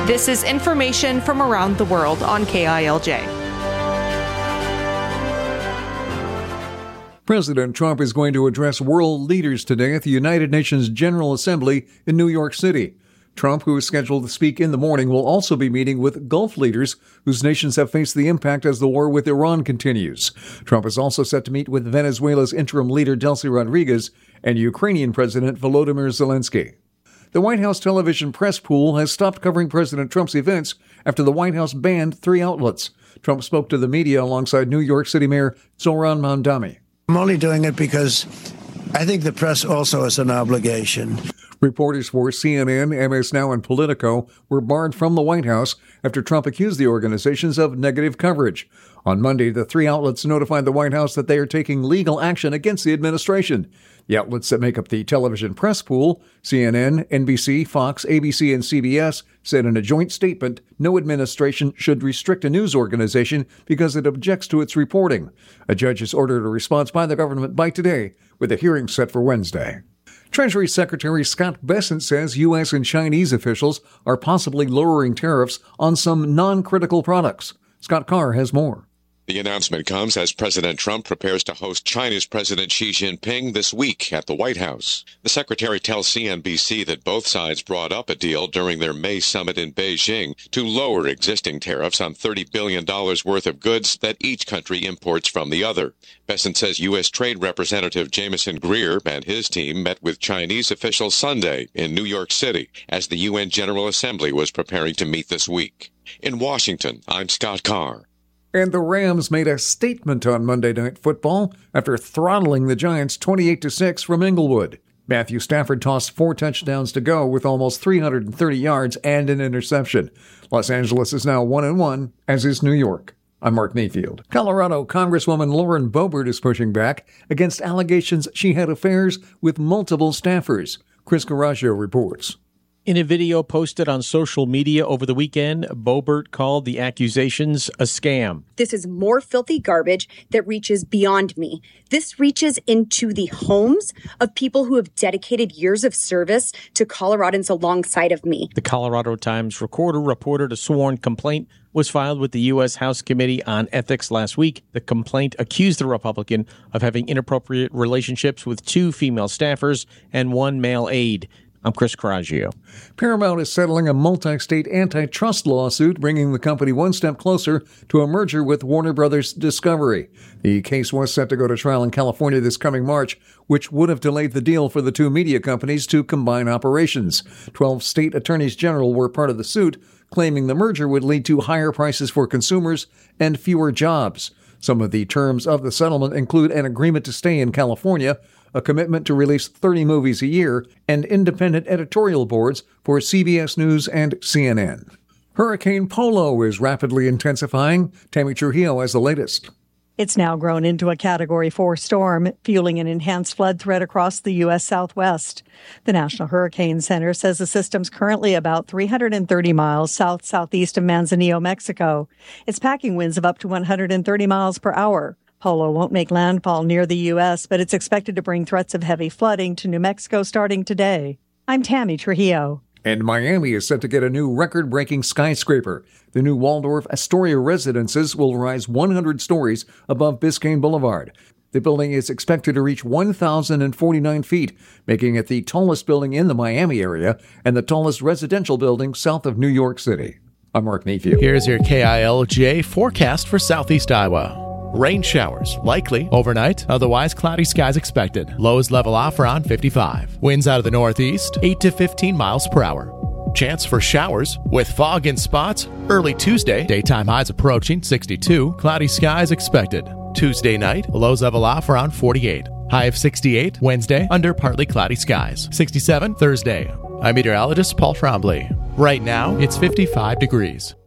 This is information from around the world on KILJ. President Trump is going to address world leaders today at the United Nations General Assembly in New York City. Trump, who is scheduled to speak in the morning, will also be meeting with Gulf leaders whose nations have faced the impact as the war with Iran continues. Trump is also set to meet with Venezuela's interim leader Delcy Rodriguez and Ukrainian President Volodymyr Zelensky. The White House television press pool has stopped covering President Trump's events after the White House banned 3 outlets. Trump spoke to the media alongside New York City Mayor Zohran Mamdani. I'm only doing it because I think the press also has an obligation. Reporters for CNN, MS Now, and Politico were barred from the White House after Trump accused the organizations of negative coverage. On Monday, the 3 outlets notified the White House that they are taking legal action against the administration. The outlets that make up the television press pool, CNN, NBC, Fox, ABC, and CBS, said in a joint statement, no administration should restrict a news organization because it objects to its reporting. A judge has ordered a response by the government by today, with a hearing set for Wednesday. Treasury Secretary Scott Bessent says U.S. and Chinese officials are possibly lowering tariffs on some non-critical products. Scott Carr has more. The announcement comes as President Trump prepares to host China's President Xi Jinping this week at the White House. The secretary tells CNBC that both sides brought up a deal during their May summit in Beijing to lower existing tariffs on $30 billion worth of goods that each country imports from the other. Bessent says U.S. Trade Representative Jameson Greer and his team met with Chinese officials Sunday in New York City as the UN General Assembly was preparing to meet this week. In Washington, I'm Scott Carr. And the Rams made a statement on Monday Night Football after throttling the Giants 28-6 from Inglewood. Matthew Stafford tossed 4 touchdowns to go with almost 330 yards and an interception. Los Angeles is now 1-1, as is New York. I'm Mark Mayfield. Colorado Congresswoman Lauren Boebert is pushing back against allegations she had affairs with multiple staffers. Chris Caraggio reports. In a video posted on social media over the weekend, Boebert called the accusations a scam. This is more filthy garbage that reaches beyond me. This reaches into the homes of people who have dedicated years of service to Coloradans alongside of me. The Colorado Times Recorder reported a sworn complaint was filed with the U.S. House Committee on Ethics last week. The complaint accused the Republican of having inappropriate relationships with 2 female staffers and 1 male aide. I'm Chris Caraggio. Paramount is settling a multi-state antitrust lawsuit, bringing the company one step closer to a merger with Warner Brothers Discovery. The case was set to go to trial in California this coming March, which would have delayed the deal for the 2 media companies to combine operations. 12 state attorneys general were part of the suit, claiming the merger would lead to higher prices for consumers and fewer jobs. Some of the terms of the settlement include an agreement to stay in California, a commitment to release 30 movies a year, and independent editorial boards for CBS News and CNN. Hurricane Polo is rapidly intensifying. Tammy Trujillo has the latest. It's now grown into a Category 4 storm, fueling an enhanced flood threat across the U.S. Southwest. The National Hurricane Center says the system's currently about 330 miles south-southeast of Manzanillo, Mexico. It's packing winds of up to 130 miles per hour. Polo won't make landfall near the U.S., but it's expected to bring threats of heavy flooding to New Mexico starting today. I'm Tammy Trujillo. And Miami is set to get a new record-breaking skyscraper. The new Waldorf Astoria residences will rise 100 stories above Biscayne Boulevard. The building is expected to reach 1,049 feet, making it the tallest building in the Miami area and the tallest residential building south of New York City. I'm Mark Mayfield. Here's your KILJ forecast for southeast Iowa. Rain showers, likely overnight, otherwise cloudy skies expected. Lows level off around 55. Winds out of the northeast, 8 to 15 miles per hour. Chance for showers with fog in spots early Tuesday. Daytime highs approaching 62. Cloudy skies expected. Tuesday night, lows level off around 48. High of 68 Wednesday, under partly cloudy skies. 67 Thursday. I'm meteorologist Paul Trombley. Right now, it's 55 degrees.